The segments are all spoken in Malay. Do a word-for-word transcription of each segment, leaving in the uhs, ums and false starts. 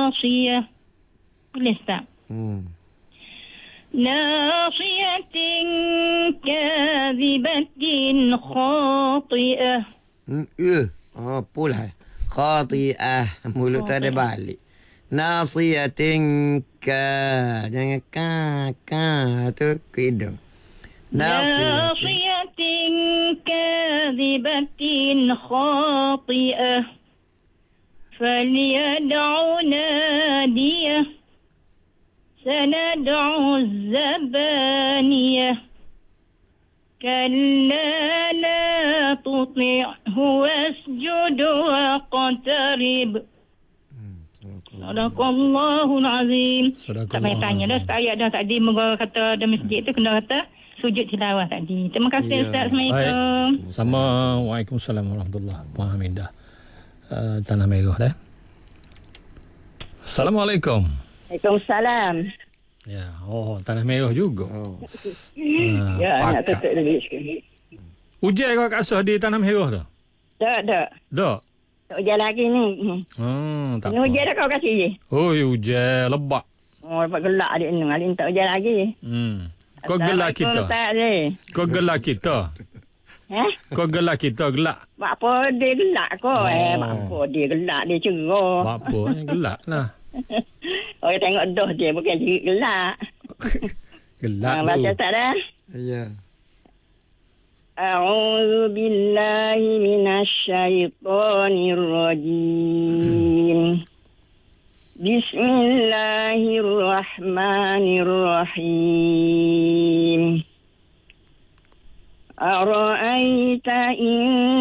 ناصية. Boleh tak? Hmm. ناصية كاذبة خاطئة. Hmm. Ya. Oh, pul hai. Khati'ah. Mulut tak ada balik. Nasiyatin ka. Jangan ka. Ka. Tu ke hidung. ناصية كاذبة خاطئة فليدع ناديه سندع الزبانية كلا لا تطعه واسجد واقترب. Sadaqallahul Azim. Tak payah tanya dah, ayat dah tadi moga kata dalam masjid tu kena kata sujud tilawah tadi. Terima kasih ya. Ustaz. Assalamualaikum. Baik. Sama. Waalaikumsalam warahmatullahi wabarakatuh. Hamidah. Uh, Tanah Merah dah. Assalamualaikum. Waalaikumsalam. Ya, oh Tanah Merah juga. Oh. Uh, ya, nak tutup dulu sekali. Hujan kau kat asah di Tanah Merah tu? Tak, tak. Tak? Tak hujan lagi ni. Hmm, tak ini apa. Hujan dah kau kasih je? Oh, hujan lebat. Oh, lebat gelak adik ni. Adik ni tak hujan lagi. Hmm. Kau gelak kita? Kau gelak kita? Eh? Kau gelak kita, gelak? Mak apa dia gelak kau? Oh. Eh, mak apa dia gelak, dia cerah. Mak apa gelak lah. Orang tengok doh dia, bukan dia gelak. Gelak ha, tu. Baca tak dah? Ya. A'udzu billahi minasyaitonir rajim. Bismillahirrahmanirrahim. Ara'aita in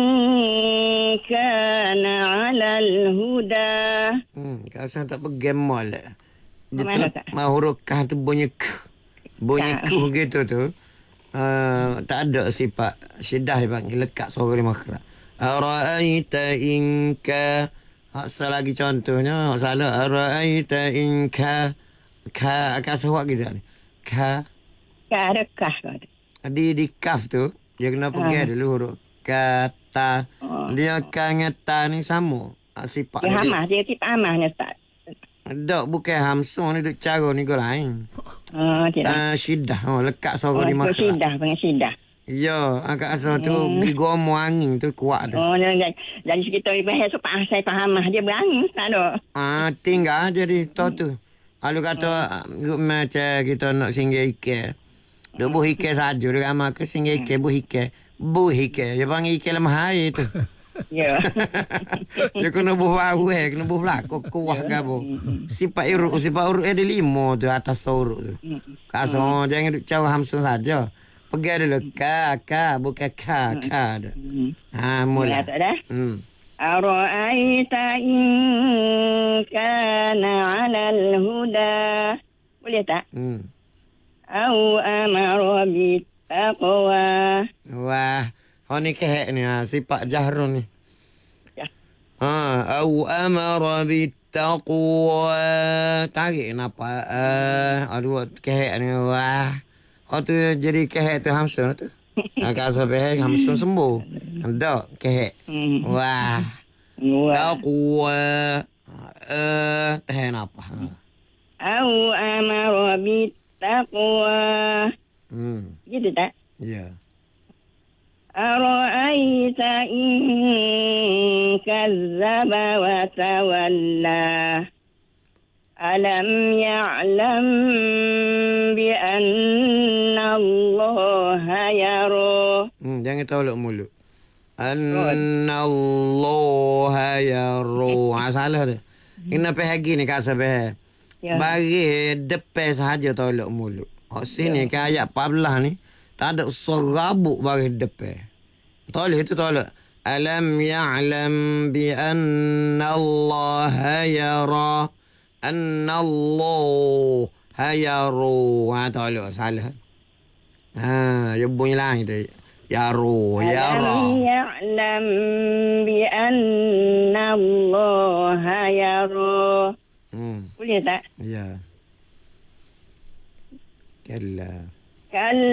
kana 'alal huda. Hmm, kau asal tak pergi mall. Dia tu mau huruf kah tu bunyi k. Bunyi k gitu tu. Uh, tak ada sifat syiddah dia panggil lekat suara dia makhraj. Ara'aita in ka. Asal lagi contohnya salah. Ara'aita in ka. Ka akan suara gitu ni. Ka. Ka ada kah kau. Di di kaf tu dia kena pergi ha. dulu huruf kata. Oh. Dia kan ngata ni sama. Sifat dia. Dia hamah, dia sifat hamah ni Ustaz. Tak, bukan hamsung ni duk cara ni kau lain. Oh, tidak. Uh, syiddah. Oh, lekat suara oh, di makhraj. Syiddah, panggil syiddah. Ya, agak asal tu hmm. gomo angin tu kuat tu. Oh, jadi dari sekitar bahasa tu saya faham dia berangin tak ada. Ah, tinggal jadi tu tu. Kalau kata hmm. macam kita nak singgah ikan. Dia buh ikan saja dia ramai ke singgah ikan buh ikan. Buh ikan, dia panggil ikan lemah air tu. Ya. Dia kena buh awal, kena buh belakang kuah ke apa. Sifat urut, sifat urut ada lima tu atas urut tu. Kasar, jangan duk cakap hamsun saja. Pergi dulu ka, ka, bukan ka, ka. Ha, mula. Tak dah? Hmm. Ara'aita in kana 'alal huda. Boleh tak? Hmm. Au amara bittaqwa. Wah. Oh ni kehek ni ha, sifat jahrun ni. Ya. Ha, au amara bittaqwa. Tarik kenapa? Uh, aduh kehek ni wah. Oh tu jadi kehek tu hamsun tu. Agak sampai hamsun sembuh. Ada kehek. Hmm. Wah. Taqwa. Eh, teh apa? Au amara bittaqwa. Hmm. Gitu tak? Ya. Ara'aita in kazzaba wa tawalla. Alam ya'lam bi anna Allah yara. Hmm, jangan tolak mulut. Anna Allah yara. Ha, salah tu. Kena pehagi ni kat sabah. Ya. Bagi depan sahaja tolak mulut. Oh, sini ya. Ke ayat empat belas ni. Tak ada serabuk bagi depan. Tolak itu tolak. Alam ya'lam bi anna Allah yara. Anna Allah yaru. Ha, tolak. Salah. Ha, dia bunyi lain tu. Yaru. Yara. Alam ya'lam bi anna Allah yara. Hmm. Boleh tak? Ya. Kalla. Kalla.